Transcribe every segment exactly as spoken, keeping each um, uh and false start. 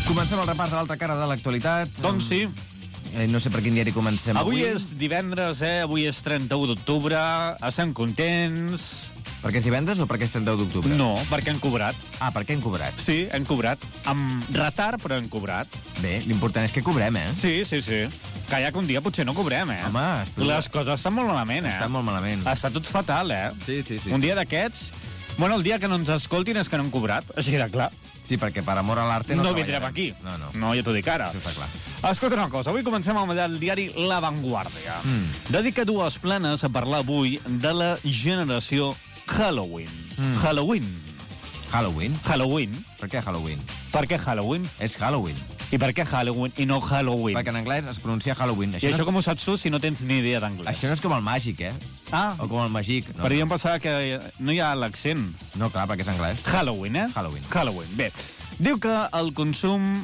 Comencem el repàs de l'altra cara de l'actualitat. Doncs sí. Eh, no sé per quin diari comencem avui. Avui és divendres, eh? Avui és trenta-u d'octubre. Estem contents. Perquè és divendres o perquè és trenta-u d'octubre? No, perquè han cobrat. Ah, perquè hem cobrat. Sí, hem cobrat. Amb retard, però hem cobrat. Bé, l'important és que cobrem, eh? Sí, sí, sí. Que ja que un dia potser no cobrem, eh? Home, espera. Les coses estan molt malament, eh? Està molt malament. Està tot fatal, eh? Sí, sí, sí. Un dia d'aquests... Bueno, el dia que no ens escoltin és que no hem cobrat, així de clar. Sí, perquè per amor a l'arte no, No treballarem. vindrem aquí. No, no. No, ja t'ho dic ara. Això està clar. Escolta una cosa, avui comencem amb el diari La Vanguardia. Mm. Dedica dues planes a parlar avui de la generació Halloween. Mm. Halloween. Halloween? Halloween. Per què Halloween? Per què Halloween? És Halloween. I per què Halloween i no Halloween? Perquè en anglès es pronuncia Halloween. I no això és... com ho saps tu si no tens ni idea d'anglès? Això no és com el màgic, eh? Ah, O com el màgic. No, però jo em pensava que no hi ha l'accent. no, clar, perquè és anglès. Halloween, eh? Halloween. Halloween. Bé, diu que el consum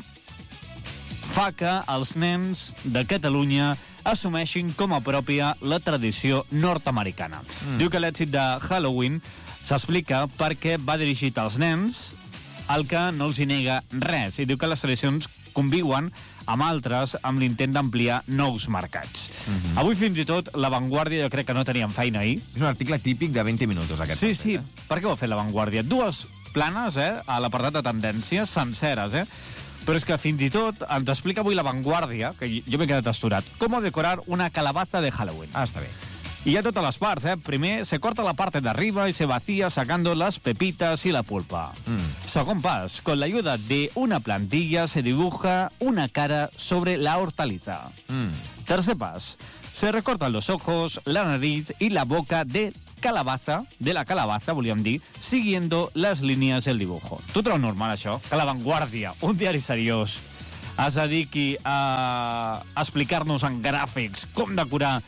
fa que els nens de Catalunya assumeixin com a pròpia la tradició nord-americana. Mm. Diu que l'èxit de Halloween s'explica perquè va dirigit als nens, el que no els hi nega res, i diu que les tradicions conviuen amb altres amb l'intent d'ampliar nous mercats. Mm-hmm. Avui fins i tot La Vanguardia jo crec que no teníem feina ahir. És un article típic de vint minuts, aquest. Sí, per sí. fet, eh? Per què ho ha fet La Vanguardia? Dues planes, eh, a l'apartat de tendències, senceres, eh? Però és que fins i tot ens explica avui La Vanguardia, que jo m'he quedat asturat, com decorar una calabaza de Halloween. Ah, està bé. Y ya todas las partes, ¿eh? Primero se corta la parte de arriba y se vacía sacando las pepitas y la pulpa. Mm. Según pas, con la ayuda de una plantilla se dibuja una cara sobre la hortaliza. Mm. Tercer pas, se recortan los ojos, la nariz y la boca de calabaza, de la calabaza, volíem dir, siguiendo las líneas del dibujo. Tu trobo normal això? Que La Vanguardia, un diari seriós, es dediqui a explicar-nos en gràfics com decorar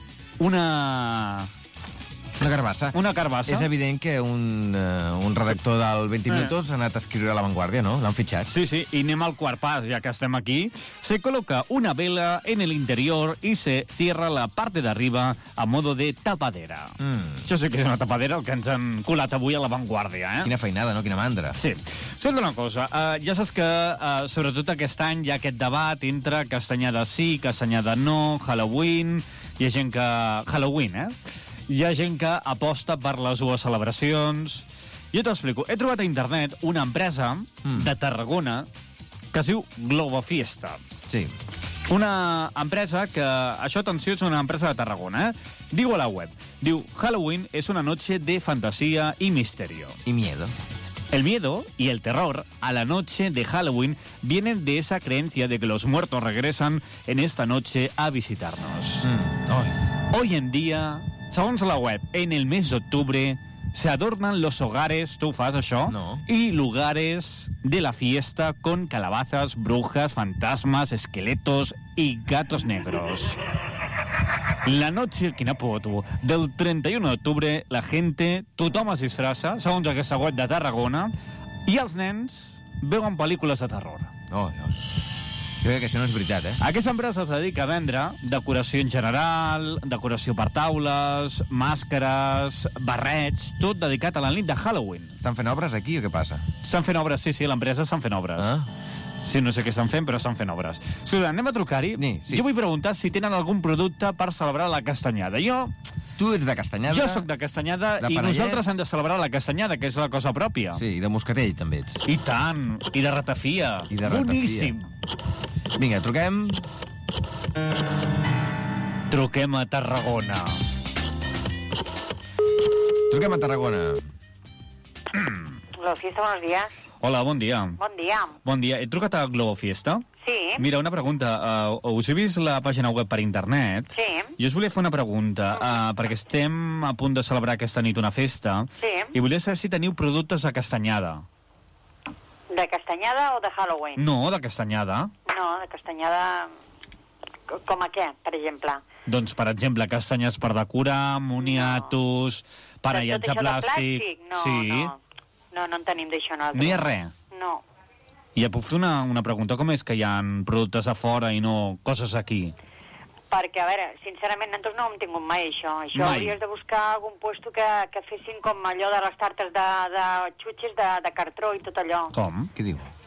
una... Una carbassa. Una carbassa. És evident que un, uh, un redactor del vint minuts ha anat a escriure a La Vanguardia, no? L'han fitxat. Sí, sí, y anem al quart pas, ya que estem aquí. Se coloca una vela en el interior y se cierra la parte de arriba a modo de tapadera. Mm. Això sí que és una tapadera, el que ens han colat avui a La Vanguardia, eh? Quina feinada, no? Quina mandra. Sí. Escolta una cosa, uh, ja saps que uh, sobretot aquest any hi ha aquest debat entre castanyada sí, castanyada no, Halloween, hi ha gent que... Halloween, eh? Hi ha gent que aposta per les dues celebracions. Jo t'explico. He trobat a internet una empresa mm. de Tarragona que es diu Globo Fiesta. Sí. Una empresa que... Això, atenció, és una empresa de Tarragona, eh? Diu a la web. Diu, Halloween es una noche de fantasía y misterio. Y miedo. El miedo y el terror a la noche de Halloween vienen de esa creencia de que los muertos regresan en esta noche a visitarnos. Mm. Oi. Hoy en día, segons la web, en el mes de octubre se adornan los hogares, ¿tú fas això? No. Y lugares de la fiesta con calabazas, brujas, fantasmas, esqueletos y gatos negros. La noche, quina por tu, del trenta-u d'octubre, la gente, tothom es disfressa, segons aquesta web de Tarragona, i els nens veuen pel·lícules de terror. Oi, oi. Jo crec que això no és veritat, eh? Aquesta empresa es dedica a vendre decoració en general, decoració per taules, màscares, barrets, tot dedicat a la nit de Halloween. Estan fent obres aquí o què passa? Estan fent obres, sí, sí, l'empresa estan fent obres. Ah? Sí, no sé què estan fent, però estan fent obres. Escolta, anem a trucar-hi. Ni, sí. Jo vull preguntar si tenen algun producte per celebrar la castanyada. Jo, Tu ets de Castanyada. jo sóc de castanyada de i Panellets. nosaltres hem de celebrar la castanyada, que és la cosa pròpia. Sí, i de Moscatell també ets. I tant, i de ratafia. I de ratafia. Boníssim. Vinga, truquem. Truquem a Tarragona. Truquem a Tarragona. Globo Fiesta, buenos días. Hola, bon dia. Bon dia. Bon dia. He trucat a Globo Fiesta. Sí. Mira, una pregunta. Uh, us he vist la pàgina web per internet. Sí. Jo us volia fer una pregunta, uh, perquè estem a punt de celebrar aquesta nit una festa. Sí. I volia saber si teniu productes de castanyada. De castanyada o de Halloween? No, de castanyada. No, de castanyada... Co- Com a què, per exemple? Doncs, per exemple, castanyes per decorar, moniatos, no. Panellets de Tot això plàstic. plàstic? No, sí. no. No, no en tenim d'això nosaltres. No hi ha res. No. I et puc fer una, una pregunta. Com és que hi ha productes a fora i no coses aquí? Perquè, a veure, sincerament, nosaltres no ho hem tingut mai, això. Això Mai. hauries de buscar algun puesto que, que fessin com allò de les tartes de, de xutxes de, de cartró i tot allò. Com? Què diu?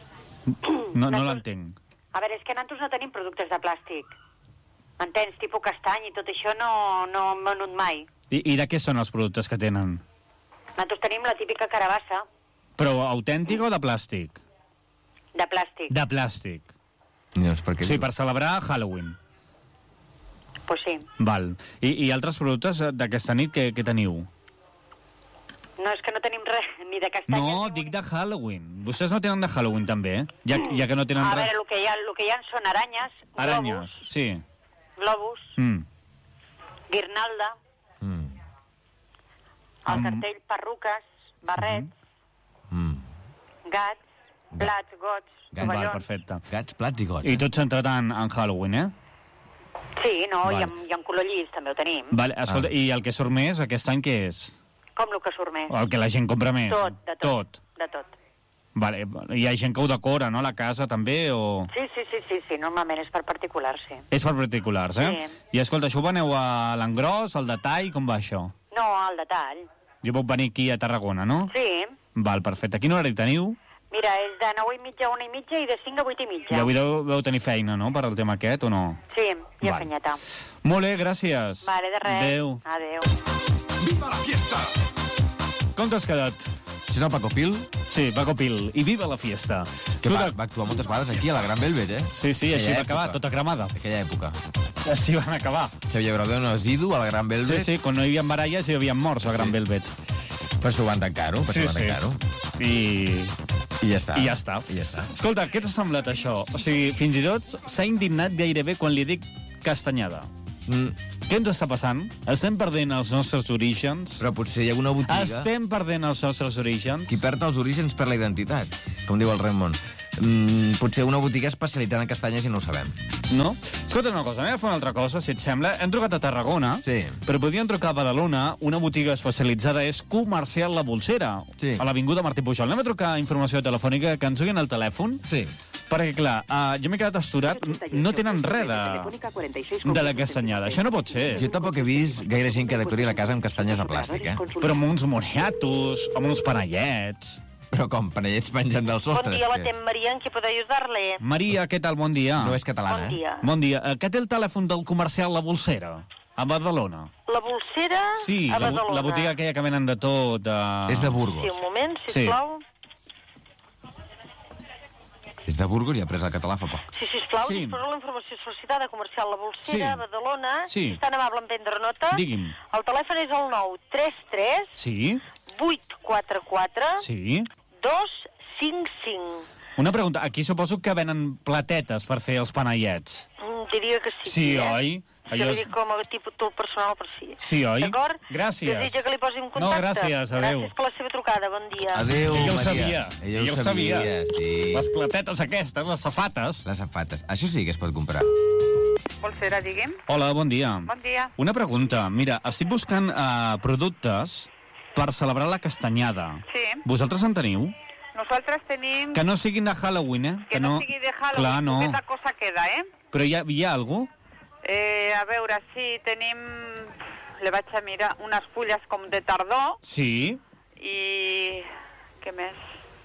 No, no Nosaltres- l'entenc. A veure, és que nosaltres no tenim productes de plàstic. Entens? Tipus castany i tot això no, no hem venut mai. I, I de què són els productes que tenen? Nosaltres tenim la típica carabassa Però autèntic o de plàstic? de plàstic. De plàstic. Llavors, per què Sí, diu? per celebrar Halloween. Pues sí. Val. I, i altres productes d'aquesta nit que, que teniu? No, és que no tenim res, ni de castanyes... No, ni dic un- de Halloween. Vostès no tenen de Halloween, també, eh? Ja, ja que no tenen A res... veure, el que, hi ha, el que hi ha són aranyes, Aranyes, sí. globus, globus Mm. guirnalda, Mm. el Amb- cartell, perruques, barrets, Mm. gats, plats, gots, Gats. Val, tovallons... perfecte. Gats, plats i gots. I tot centrat en, en Halloween, eh? Sí, no, Val. i amb, i amb color llis també ho tenim. Vale, escolta, Ah. i el que surt més aquest any què és? Com el que surt més. O el que la gent compra més? Tot, de tot. Tot. De tot. Vale, hi ha gent que ho decora, no?, la casa també, o... Sí, sí, sí, sí, sí, normalment és per particulars, sí. És per particulars, eh? Sí. I escolta, això ho veneu a l'engròs, al detall, com va això? No, al detall. Jo puc venir aquí a Tarragona, no? Sí. Val, perfecte. Quin horari teniu? Mira, és de nou i mitja a una i mitja i de cinc a vuit i mitja. Ja avui deu, deu tenir feina, no?, per al tema aquest, o no? Sí, i a Val. fenyeta. Molt bé, gràcies. Vale, de res. Adéu. Adéu. Com t'has quedat? Això és el Paco Pil, Sí, Paco Pil. I viva la fiesta. que va, Escolta, va actuar moltes vegades aquí, a la Gran Velvet, eh? Sí, sí, així Aquella va acabar, època. tota cremada. Aquella època. Així van acabar. Xavier Brodón, Asidu, a la Gran Sí, Velvet. sí, quan no hi havia baralles hi havia morts, a Gran Sí. Velvet. Per això ho van tancar-ho, per això ho van tancar-ho. I... I ja està. I ja està. I ja està. Escolta, què t'ha semblat això? O sigui, fins i tot s'ha indignat gairebé quan li dic castanyada. Mm, Què ens està passant? Estem perdent els nostres orígens? però potser hi ha una botiga... Estem perdent els nostres orígens? Qui perd els orígens per la identitat, com diu el Raimon. Mm, potser una botiga especialitzada en castanyes i no ho sabem. No? Escolta una cosa, anem a fer una altra cosa, si et sembla. Hem trucat a Tarragona, Sí. però podríem trucar a Badalona. Una botiga especialitzada és Comercial La Bolsera, Sí. a l'Avinguda Martí Pujol. Anem a trucar informació telefònica, que ens duguin el telèfon. Sí. Perquè, clar, uh, jo m'he quedat asturat, no tenen res de, de la castanyada. Això no pot ser. Jo tampoc he vist gaire gent que decori la casa amb castanyes de plàstic, eh? Però amb uns moniatos, amb uns panellets... Però com, panellets penjant del Bon sostre. dia, la que tem Maria, en què puc ajudar-le? Maria, què tal? Bon dia. No és catalana, Bon eh? dia. Bon dia. Uh, què té el telèfon del Comercial La Bolsera? A Badalona. La bolsera Sí, a la, Badalona. la botiga aquella que venen de tot. Uh... És de Sí, Burgos. un moment, Sí. sisplau. És de Burgos i ha pres el català fa poc. Sí, sisplau, Sí. sí. disposa la informació sol·licitada comercial La Bolsera, Sí. a Badalona. Sí. Si és tan amable en prendre nota. Digui'm. El telèfon és el nou tres tres Sí, vuit quatre quatre sí. dos cinc cinc. Una pregunta, aquí suposo que venen platetes per fer els panellets. Mm, diria que sí. Sí, eh? oi? Jo Allò li és- dic com a tipus tu personal per si. Sí, oi? D'acord? Gràcies. Desitja que li posi en No, contacte. gràcies, adéu. Gràcies per la seva trucada, bon dia. Adéu, Ella ho Maria. sabia. Ella ho sabia, sí. Les platetes aquestes, les safates. Les safates. Això sí que es pot comprar. Bolsera, digui'm. Hola, bon dia. Bon dia. Una pregunta. Mira, estic buscant uh, productes per celebrar la castanyada. Sí. Vosaltres en teniu? Nosaltres tenim... Que no siguin de Halloween, eh? Que no sigui de Halloween, Clar, no. poqueta cosa queda, eh? Però hi ha, hi ha algú? eh? A veure, sí, tenim... Le vaig a mirar unes fulles com de tardor Sí. i... Què més?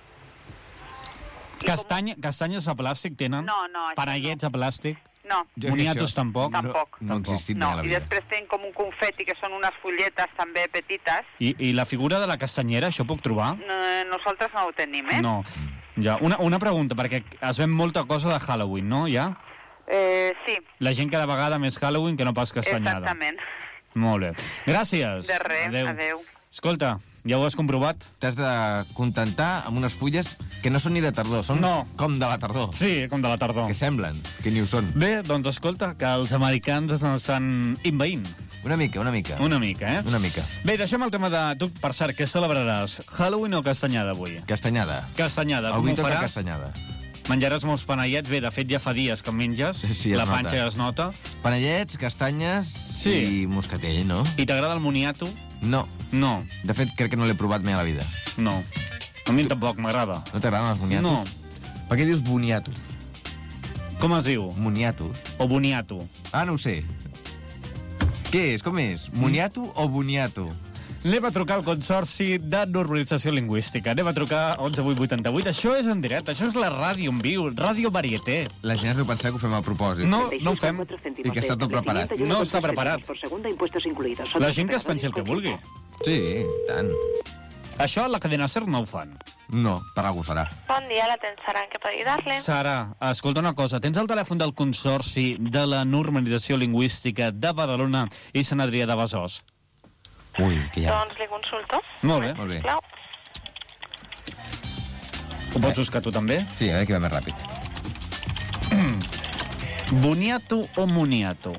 I Castany, castanyes a plàstic tenen? No, no, això Panellets a plàstic? No, Jo crec que Moniatos això tampoc? No, Tampoc. no ha existit no. mai a la I vida. després tenim com un confeti, que són unes fulletes també petites. I, I la figura de la castanyera, això puc trobar? No, nosaltres no ho tenim, eh? No. Ja, una, una pregunta, perquè es ven molta cosa de Halloween, no? Ja? Eh, sí, La gent cada vegada més Halloween que no pas castanyada. exactament. Molt bé. Gràcies. De res, adéu. adéu. Escolta, ja ho has comprovat? T'has de contentar amb unes fulles que no són ni de tardor, són No. com de la tardor. Sí, com de la tardor. Que semblen, que ni ho són. Bé, doncs escolta, que els americans ens estan inveint. Una mica, una mica. Una mica, eh? Una mica. Bé, deixem el tema de... Tu, per cert, què celebraràs? Halloween o castanyada avui? Castanyada. Castanyada. Com Avui ho toca faràs? castanyada. Menjaràs molts panellets? Bé, de fet, ja fa dies que en menges. Sí, es la nota. panxa es nota. Panellets, castanyes Sí. i moscatell, no? I t'agrada el moniato? No. No, De fet, crec que no l'he provat mai a la vida. no. A mi tampoc m'agrada. No t'agraden els boniatos? No. Per què dius boniatos? Com es diu? Moniatos? O boniato? Ah, no ho sé. Què és? Com és? Moniato o boniato? Anem a trucar al Consorci de Normalització Lingüística. Anem a trucar onze vuit vuitanta vuit. Això és en directe, això és la ràdio en viu, Ràdio Varieté. La gent es deu pensar que ho fem a propòsit. No, no ho fem. I que està tot preparat. No està preparat. La gent que es pensi el que vulgui. Sí, tant. Això a la cadena SER no ho fan. No, per algú serà. Bon dia, la tens Sara, en què puc ayudarle? Sara, escolta una cosa. Tens el telèfon del Consorci de la Normalització Lingüística de Badalona i Sant Adrià de Besòs? Ui, que ja... Doncs li consulto. Molt bé. Molt bé. Sisplau. Ho pots buscar tu també? Sí, a veure qui va més ràpid. Boniato o moniato?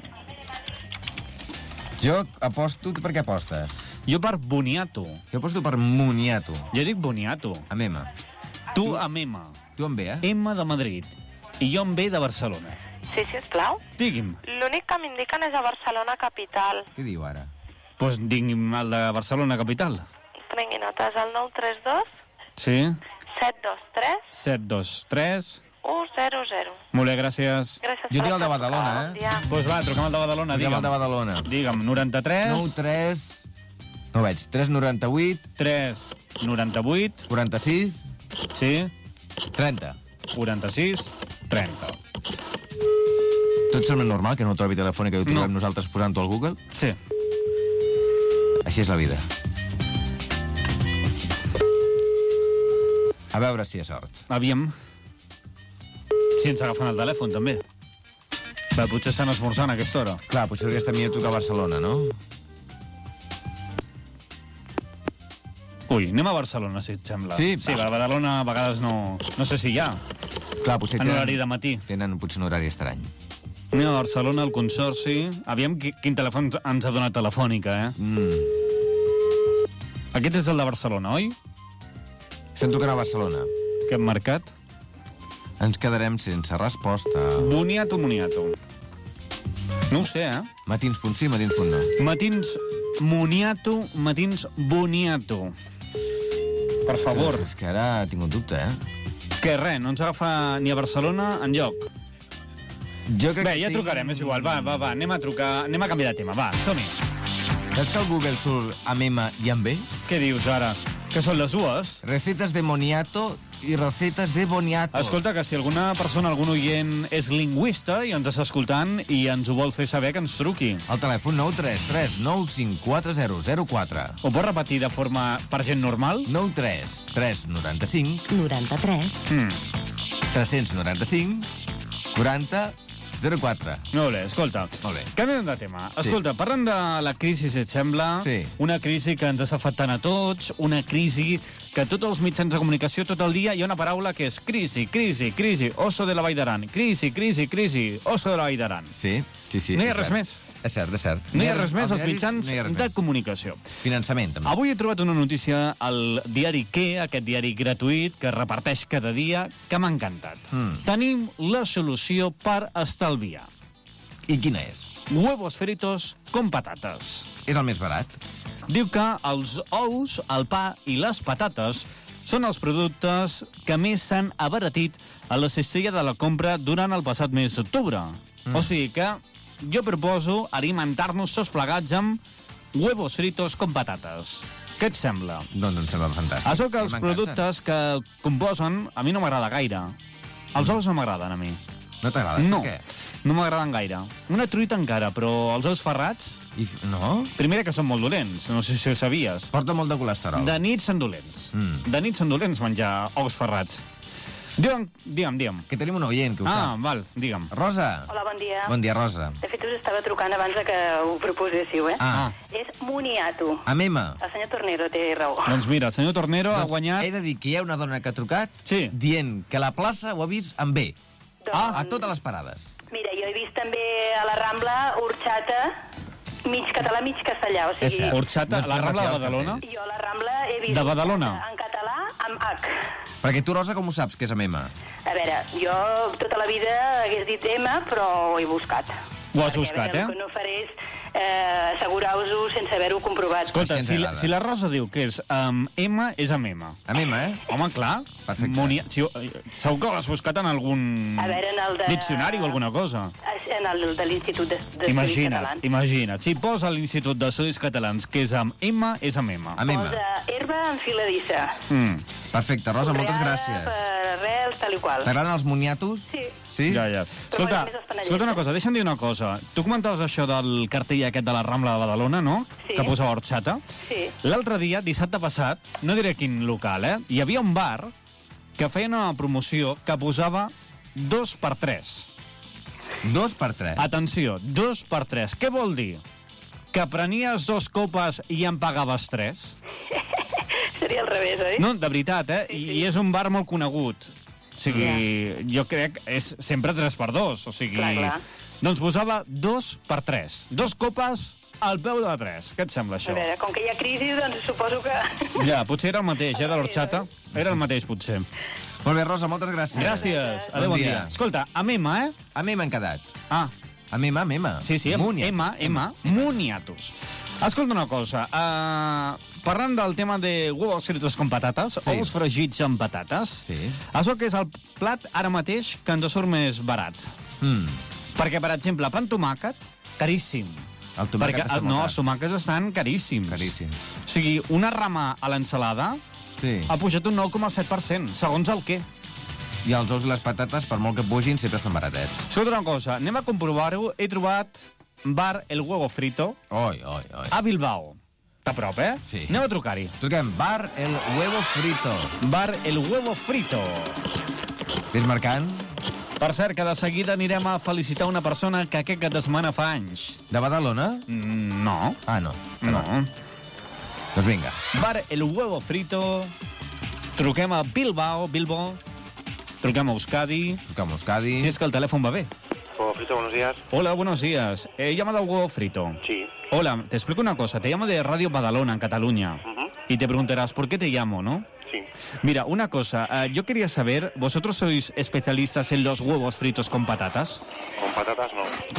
Jo aposto... Tu per què apostes? Jo per boniato. Jo aposto per moniato. Jo dic boniato. Amb M. Tu amb M. Tu amb B, eh? M de Madrid. I jo amb B de Barcelona. Sí, sisplau. Digui'm. L'únic que m'indiquen és a Barcelona capital. Què diu ara? Doncs pues digui'm el de Barcelona capital. Prengui notes, el nou tres dos Sí? set dos tres set dos tres u zero zero. Molt bé, gràcies. Gràcies Jo per tinc el de la Badalona, trucada. eh? Bon dia. Doncs pues va, truquem el de Badalona, Digue'm el de digue'm. Badalona. Digue'm, noranta-tres... nou tres... No ho veig. tres noranta-vuit... tres noranta-vuit... quaranta-sis... Sí? trenta. quaranta-sis trenta. Tot sembla normal que no ho trobi telefònic i ho trobem No. nosaltres posant-ho al Google? Sí. Així és la vida. A veure si hi ha sort. Aviam. Si ens agafen el telèfon, també. Va, potser estan esmorzant a aquesta hora. Clar, potser hauria estat millor trucar a Barcelona, no? Ui, anem a Barcelona, si et sembla. Sí, Sí, va. a Badalona a vegades no... No sé si hi ha, Clar, potser en horari de matí. tenen potser un horari estrany. Anem a Barcelona, al Consorci. Aviam qui, quin telèfon ens ha donat Telefònica, eh? Mm. Aquest és el de Barcelona, oi? Estem trucant a Barcelona. Que hem marcat. Ens quedarem sense resposta. Boniato, moniato. No ho sé, eh? Matins punt sí, matins punt no. Matins moniato, matins boniato. Per favor. És que ara tinc un dubte, eh? Que res, no ens agafa ni a Barcelona enlloc. Jo crec Bé, que ja tinc... trucarem, és igual. Va, va, va, anem a trucar, anem a canviar de tema, va, som-hi. Saps que el Google surt amb M i amb B? Què dius ara? Que són les dues? Recetes de moniato i recetes de boniato. Escolta, que si alguna persona, algun oient és lingüista i ens està escoltant i ens ho vol fer saber, que ens truqui. El telèfon nou tres tres nou cinc quatre zero zero quatre. Ho pots repetir de forma per gent normal? nou tres tres noranta-cinc noranta-tres. Mm. tres noranta-cinc quaranta zero quatre. Molt bé, escolta. Molt bé. Canviem de tema. Escolta, parlant de la crisi, si et sembla, Sí. una crisi que ens està afectant a tots, una crisi que tots els mitjans de comunicació tot el dia hi ha una paraula que és crisi, crisi, crisi, oso de la Vall d'Aran, crisi, crisi, crisi, oso de la Vall d'Aran. Sí, sí, sí. No hi ha és res cert. més. És cert, és cert. No hi ha res més als als diaris mitjans no hi ha res de més. comunicació. Finançament, també. Avui he trobat una notícia al diari Què, aquest diari gratuït que reparteix cada dia, que m'ha encantat. Mm. Tenim la solució per estalviar. I quina és? Huevos fritos con patates. És el més barat. Diu que els ous, el pa i les patates són els productes que més s'han abaratit a la cistella de la compra durant el passat mes d'octubre. Mm. O sigui que jo proposo alimentar-nos tots plegats amb huevos fritos con patates. Què et sembla? Doncs em sembla fantàstic. Això que els M'encanten. productes que composen a mi no m'agrada gaire. Els ous no m'agraden a mi. No t'agrada? No, Per què? no m'agraden gaire. Una truita encara, però els ous ferrats, I f... No? primera que són molt dolents, no sé si ho sabies. Porta molt de colesterol. De nit són dolents. Mm. De nit són dolents menjar ous ferrats. Digue'm, digue'm, digue'm. Que tenim un oient que ho Ah, sap. val, digue'm. Rosa. Hola, bon dia. Bon dia, Rosa. De fet, us estava trucant abans de que ho proposéssiu, eh? Ah, És moniato. amb M. El senyor Tornero té raó. Doncs mira, el senyor Tornero ha Doncs guanyat... he de dir que hi ha una dona que ha trucat Sí. dient que la plaça ho ha vist amb B. Doncs, A totes les parades. Mira, jo he vist també a la Rambla horxata mig català, mig castellà. O És sigui, cert. Horxata, No ens la podem Rambla de refiar dels Badalona? cartells. jo a la Rambla he vist De Badalona? horxata en català amb H. Perquè tu, Rosa, com ho saps, que és amb M? A veure, jo tota la vida hagués dit M, però ho he buscat. Ho has Perquè, buscat, a veure, eh? El que no faré és eh, assegureu-ho sense haver-ho comprovat. Escolta, Així ens si, la- agrada. si la Rosa diu que és um, M, és amb M. A mi, eh? Home, clar. Perfecte. Moni... Si, segur que l'has buscat en algun A veure, en el de... diccionari o alguna cosa. En el de l'Institut d'Estudis Imagina't, Catalans. imagina't. Si posa a l'Institut d'Estudis Catalans que és amb M, és amb M. A mi, Posa herba enfiladissa. Mm. Perfecte, Rosa, moltes Conreada gràcies. per arrels, tal i qual. T'agraden els moniatos? Sí. Sí? Ja, ja. Escolta, més els panelletes. escolta una cosa, deixa'm dir una cosa. Tu comentaves això del cartell aquest de la Rambla de Badalona, no? Sí. Que posava horxata. Sí. L'altre dia, dissabte passat, no diré quin local, eh? Hi havia un bar que feia una promoció que posava dos per tres. Dos per tres. Atenció, dos per tres. Què vol dir? Que prenies dos copes i en pagaves tres? Seria al revés, oi? No, de veritat, eh? I, i és un bar molt conegut. O sigui, jo crec que és sempre tres per dos. O sigui, Clar, clar. doncs posava dos per tres. Dos copes al peu de tres. Què et sembla, A això? veure, com que hi ha crisi, doncs suposo que... Ja, potser era el mateix, eh, de l'orxata. Era el mateix, potser. Molt bé, Rosa, moltes gràcies. Gràcies. Adéu, Bon bon dia. dia. Escolta, amb M, eh? A mi m'han quedat. Ah, A mi, a mi, sí, sí, amb Muniatos. M, M, Muniatos. Escolta una cosa, uh, parlant del tema de huevos fritos con patates, Sí. ous fregits amb patates, Sí. això que és el plat ara mateix que ens surt més barat. Mm. Perquè, per exemple, pa amb tomàquet, caríssim. El tomàquet Perquè, està no, molt els tomàquets estan caríssims. Caríssim. O sigui, una rama a l'ensalada Sí. ha pujat un nou coma set per cent, segons el què. I els ous i les patates, per molt que pugin, sempre són baratets. Escolta una cosa, anem a comprovar-ho. He trobat bar El Huevo Frito Oi, oi, oi. a Bilbao. Està a prop, eh? Sí. Anem a trucar-hi. Truquem, bar El Huevo Frito. Bar El Huevo Frito. Ves marcant? Per cert, que de seguida anirem a felicitar una persona que aquest cap de setmana fa anys. De Badalona? Mm, no, Ah, no. no. Doncs vinga. Bar El Huevo Frito. Truquem a Bilbao, Bilbo. Truquem a Euskadi. Truquem a Euskadi. Si es que el teléfono va bé. Huevo frito, buenos días. Hola, buenos días. He llamado al Huevo Frito. Sí. Hola, te explico una cosa. Te llamo de Radio Badalona, en Cataluña. Ujú. Y te preguntarás, ¿por qué te llamo, no? Sí. Mira, una cosa. eh, yo quería saber, ¿vosotros sois especialistas en los huevos fritos con patatas? Con patatas no.